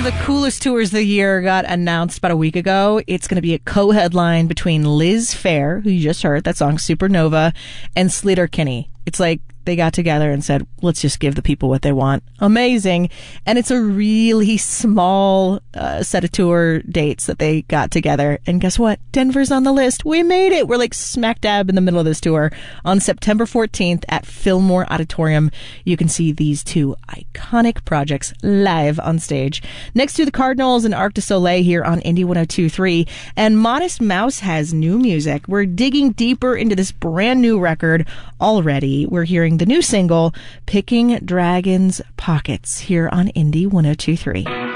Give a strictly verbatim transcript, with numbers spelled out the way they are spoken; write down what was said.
the coolest tours of the year got announced about a week ago. It's going to be a co-headline between Liz Phair, who you just heard, that song Supernova, and Sleater-Kinney. It's like they got together and said, let's just give the people what they want. Amazing. And it's a really small uh, set of tour dates that they got together. And guess what? Denver's on the list. We made it. We're like smack dab in the middle of this tour. On September fourteenth at Fillmore Auditorium, you can see these two iconic projects live on stage. Next to the Cardinals and Arc du Soleil here on Indie one oh two point three. And Modest Mouse has new music. We're digging deeper into this brand new record already. We're hearing the new single, Picking Dragons Pockets, here on Indie one oh two point three.